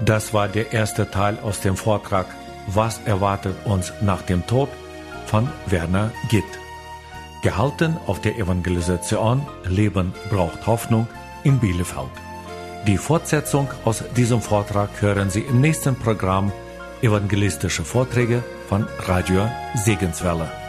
Das war der erste Teil aus dem Vortrag Was erwartet uns nach dem Tod von Werner Gitt. Gehalten auf der Evangelisation Leben braucht Hoffnung in Bielefeld. Die Fortsetzung aus diesem Vortrag hören Sie im nächsten Programm Evangelistische Vorträge von Radio Segenswelle.